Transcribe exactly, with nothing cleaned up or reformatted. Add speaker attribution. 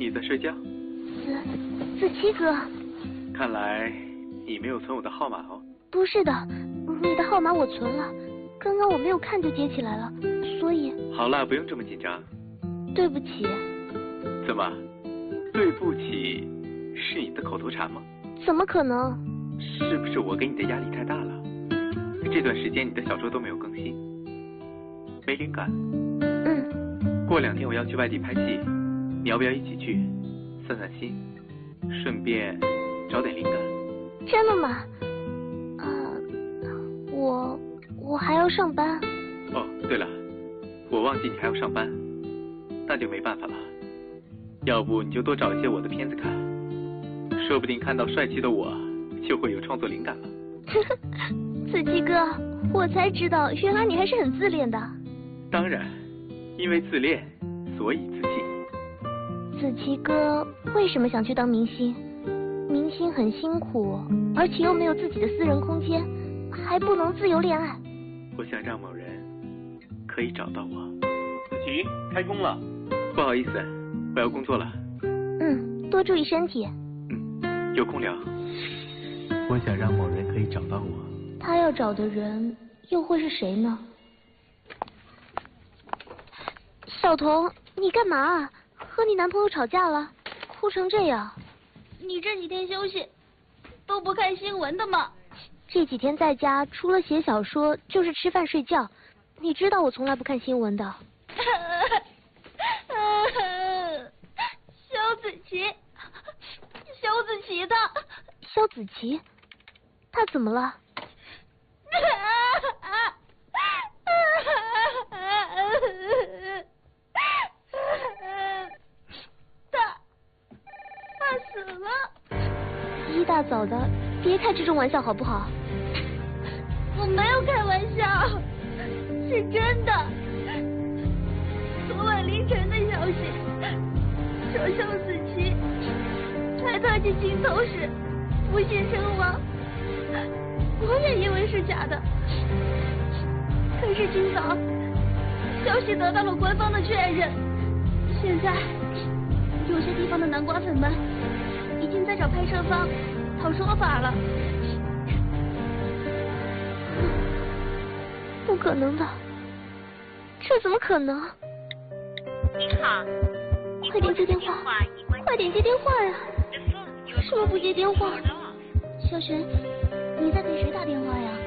Speaker 1: 你在睡觉？
Speaker 2: 子子期哥，
Speaker 1: 看来你没有存我的号码哦。
Speaker 2: 不是的，你的号码我存了，刚刚我没有看就接起来了，所以。
Speaker 1: 好了，不用这么紧张。
Speaker 2: 对不起。
Speaker 1: 怎么？对不起是你的口头禅吗？
Speaker 2: 怎么可能？
Speaker 1: 是不是我给你的压力太大了？这段时间你的小说都没有更新，没灵感。
Speaker 2: 嗯。
Speaker 1: 过两天我要去外地拍戏，你要不要一起去散散心，顺便找点灵感？
Speaker 2: 真的吗？啊、我我还要上班。
Speaker 1: 哦，对了，我忘记你还要上班，那就没办法了。要不你就多找一些我的片子看，说不定看到帅气的我，就会有创作灵感了。
Speaker 2: 子期哥，我才知道，原来你还是很自恋的。
Speaker 1: 当然，因为自恋，所以自信。
Speaker 2: 子期哥为什么想去当明星？明星很辛苦，而且又没有自己的私人空间，还不能自由恋爱。
Speaker 1: 我想让某人可以找到我。
Speaker 3: 子琪，开工了。
Speaker 1: 不好意思，我要工作了。
Speaker 2: 嗯，多注意身体。
Speaker 1: 嗯，有空聊。我想让某人可以找到我。
Speaker 2: 他要找的人又会是谁呢？小童，你干嘛啊？和你男朋友吵架了，哭成这样。
Speaker 4: 你这几天休息都不看新闻的吗？
Speaker 2: 这几天在家除了写小说就是吃饭睡觉，你知道我从来不看新闻的。
Speaker 4: 萧子琪，萧子琪他，
Speaker 2: 萧子琪，他怎么了？
Speaker 4: 他他死了。
Speaker 2: 一大早的，别开这种玩笑好不好？
Speaker 4: 我没有开玩笑，是真的。昨晚凌晨的消息说萧子琪在踏进镜头时不幸身亡，我也以为是假的。可是今早消息得到了官方的确认，现在有些地方的南瓜粉们已经在找拍摄方讨说法了。
Speaker 2: 不可能的，这怎么可能？
Speaker 5: 您好，
Speaker 2: 快点接电话，快点接电话呀！为什么不接电话？
Speaker 4: 小璇，你在给谁打电话呀？